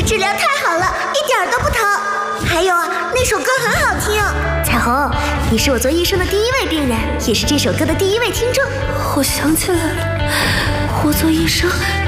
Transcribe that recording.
治疗太好了，一点都不疼。还有啊，那首歌很好听。 彩虹，你是我做医生的第一位病人，也是这首歌的第一位听众。 我想起来了，我做医生